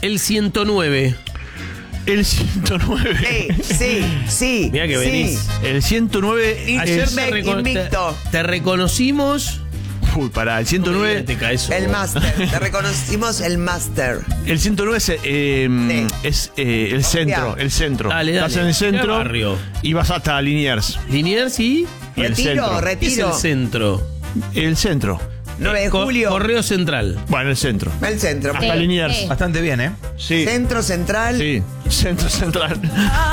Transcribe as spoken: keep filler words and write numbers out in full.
El ciento nueve. El ciento nueve. Sí, sí, sí. Mirá que sí. venís. El ciento nueve. Ayer es- te, reco- te, invicto. te reconocimos. Uy, pará, el ciento nueve. Te caes, El vos. máster. Te reconocimos el máster. El ciento nueve es, eh, Sí. es eh, el centro. Obvio. El centro. Dale, dale. Estás en el ¿Qué centro. barrio? Y vas hasta Liniers. Liniers y. Y el Retiro, centro. ¿Qué es retiro. el centro? El centro. nueve de Co- julio. Correo Central. Bueno, el centro. El centro. Hasta Liniers. Bastante bien, ¿eh? Sí. Centro central. Sí. Centro central.